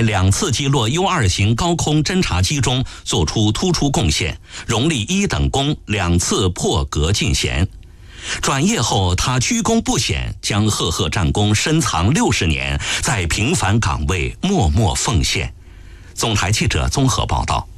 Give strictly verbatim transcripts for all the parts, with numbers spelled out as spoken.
两次击落 U 二 型高空侦察机中做出突出贡献，荣立一等功，两次破格进衔。转业后，他居功不显，将赫赫战功深藏六十年，在平凡岗位默默奉献。总台记者综合报道。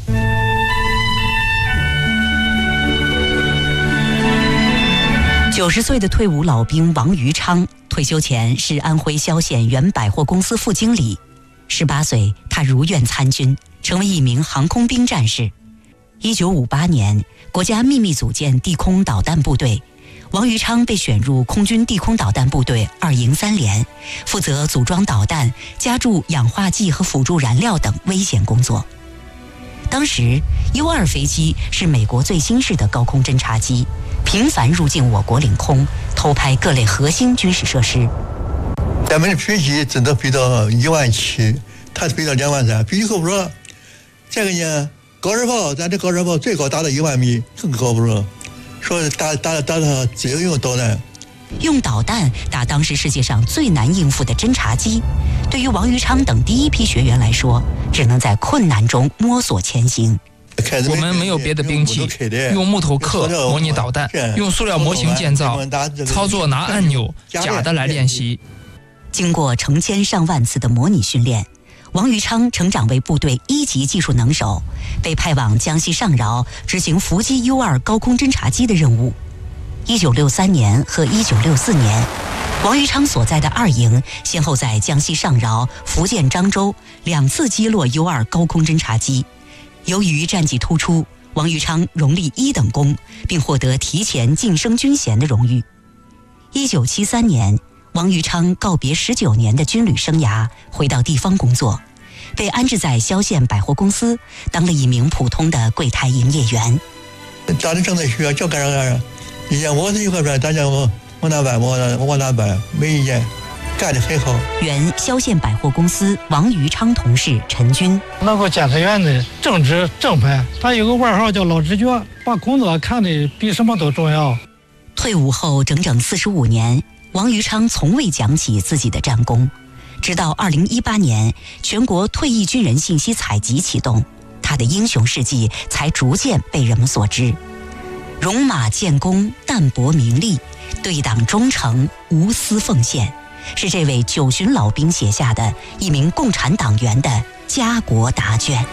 九十岁的退伍老兵王余昌，退休前是安徽萧县原百货公司副经理。十八岁，他如愿参军，成为一名航空兵战士。一九五八年，国家秘密组建地空导弹部队，王余昌被选入空军地空导弹部队二营三连，负责组装导弹、加注氧化剂和辅助燃料等危险工作。当时 U 二 飞机是美国最新式的高空侦察机，频繁入境我国领空，偷拍各类核心军事设施。 咱们的飞机只能飞到一万七，它飞到两万三，飞机够不着。这个呢，高射炮，咱这高射炮最高达到一万米，更高不着。说打打打到只有用导弹， 用导弹打当时世界上最难应付的侦察机，对于王余昌等第一批学员来说，只能在困难中摸索前行。 我们没有别的兵器，用木头刻模拟导弹，用塑料模型建造，操作拿按钮假的来练习。 经过成千上万次的模拟训练，王余昌成长为部队一级技术能手，被派往江西上饶执行伏击 U 二 高空侦察机的任务。一九六三年和一九六四年，王余昌所在的二营先后在江西上饶、福建漳州两次击落 U 二 高空侦察机。由于战绩突出，王余昌荣立一等功，并获得提前晋升军衔的荣誉。一九七三年，王余昌告别十九年的军旅生涯，回到地方工作，被安置在萧县百货公司，当了一名普通的柜台营业员。 当时正在学，就干啥干啥。以前我是一块砖，大家我往哪搬，我往往哪搬，没意见，干得很好。 原萧县百货公司王余昌同事陈军， 那个检测员的正直正派，他有个外号叫老直觉，把工作看得比什么都重要。 退伍后整整四十五年，王余昌从未讲起自己的战功，直到二零一八年，全国退役军人信息采集启动，他的英雄事迹才逐渐被人们所知。戎马建功，淡泊名利，对党忠诚，无私奉献，是这位九旬老兵写下的一名共产党员的家国答卷。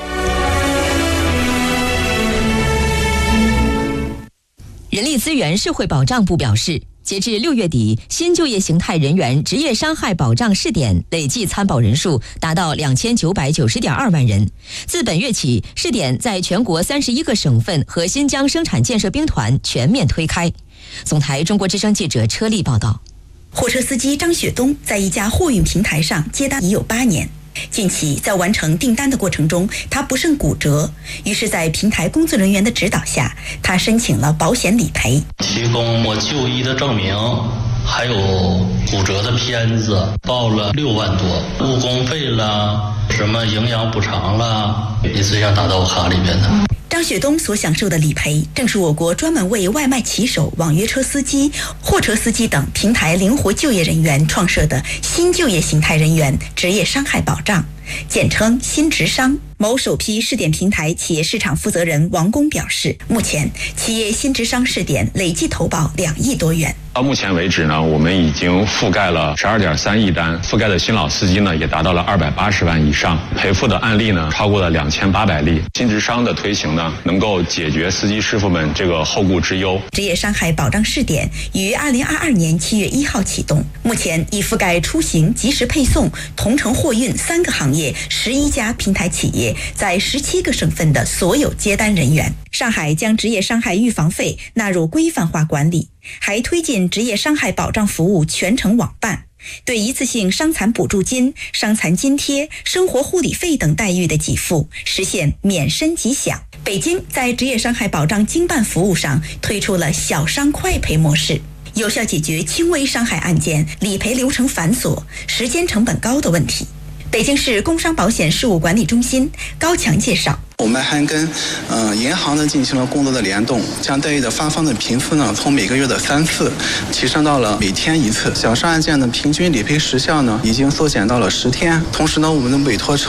人力资源社会保障部表示，截至六月底，新就业形态人员职业伤害保障试点累计参保人数达到两千九百九十点二万人。自本月起，试点在全国三十一个省份和新疆生产建设兵团全面推开。总台中国之声记者车丽报道。 货车司机张雪东在一家货运平台上接单已有八年。近期在完成订单的过程中，他不慎骨折，于是在平台工作人员的指导下，他申请了保险理赔， 提供我就医的证明，还有骨折的片子，报了六万多，误工费啦，什么营养补偿啦，一次性打到我卡里边的。 张雪东所享受的理赔，正是我国专门为外卖骑手、网约车司机、货车司机等平台灵活就业人员创设的新就业形态人员职业伤害保障，简称新职伤。某首批试点平台企业市场负责人王工表示，目前企业新职伤试点累计投保两亿多元。 到目前为止呢，我们已经覆盖了十二点三亿单，覆盖的新老司机呢也达到了二百八十万以上，赔付的案例呢超过了两千八百例。新职伤的推行呢，能够解决司机师傅们这个后顾之忧。 职业伤害保障试点于二零二二年七月一号启动，目前已覆盖出行、即时配送、同城货运三个行业十一家平台企业，在十七个省份的所有接单人员。上海将职业伤害预防费纳入规范化管理，还推进职业伤害保障服务全程网办，对一次性伤残补助金、伤残津贴、生活护理费等待遇的给付实现免申即享。北京在职业伤害保障经办服务上推出了小伤快赔模式，有效解决轻微伤害案件理赔流程繁琐、时间成本高的问题。北京市工伤保险事务管理中心高强介绍， 我们还跟呃银行呢进行了工作的联动，将待遇的发放的频次呢从每个月的三次提升到了每天一次。小伤案件的平均理赔时效呢已经缩减到了十天。同时呢，我们的委托